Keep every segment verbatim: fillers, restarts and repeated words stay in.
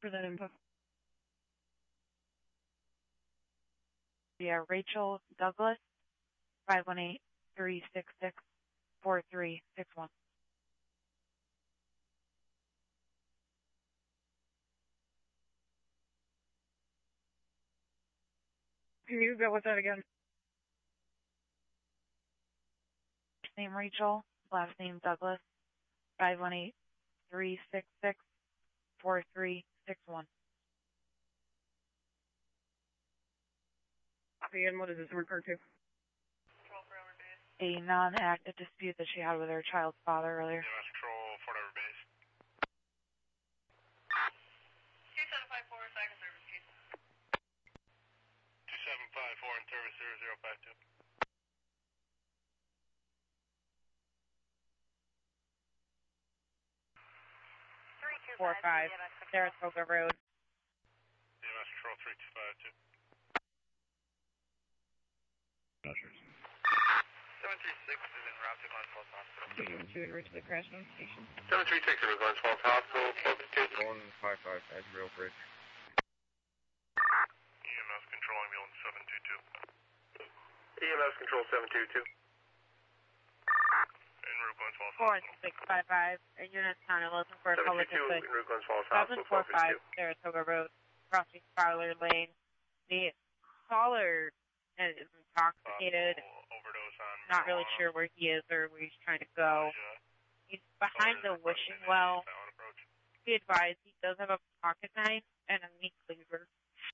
for that info. Yeah, Rachel Douglas, five one eight, three six six, four three six one. Can you go with that again? First name Rachel, last name Douglas, five one eight, three six six, four three six one. And what does this refer to? A non-active dispute that she had with her child's father earlier. U S Control, Fort Ever Base. two seven five four, second service, case. two seven five four in service zero zero five two. four five, Saratoga Road. U S Control three two five two. seven three six is en route to Glens Falls Hospital. To reach the crash station. seven three six in Glens Falls Hospital, one five five at Rail Bridge. E M S Control Ambulance seven two two. E M S Control seven two two. En route Glens Falls four Hospital. six five five, a unit counter looking for a public seven two two en route Glens Falls seven Hospital. four five, Saratoga Road, crossing Fowler Lane. The caller is intoxicated. Overdose on Not really sure where he is or where he's trying to go. He's behind the wishing well. Be advised, he does have a pocket knife and a meat cleaver.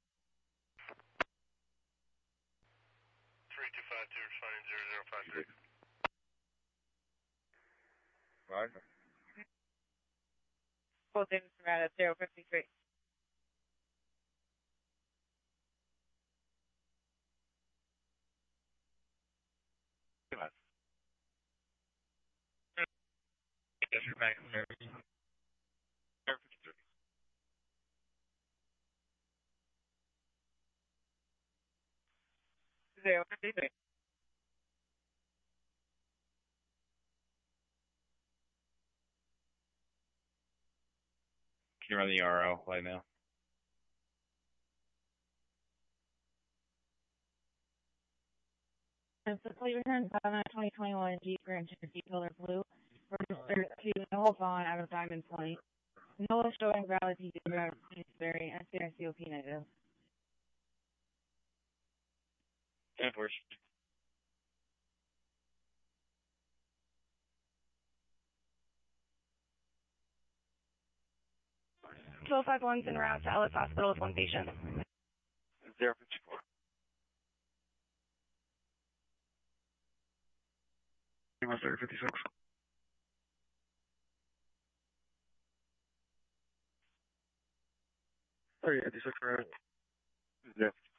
three two five two, responding zero zero five three. Roger. Both in from at zero fifty-three. Desert back in there. zero fifty-three. Can you run the R O right now? And simply return seven twenty twenty-one Jeep Grand Cherokee Pillar Blue. Registered to Noah Vaughn out of Diamond Point. Noah showing valid T V driver Kingsbury, S C I C O P negative. ten four. twelve five one's en route to Ellis Hospital with one patient. zero fifty-four. zero fifty-six. thirty fifty-six, right? Yeah.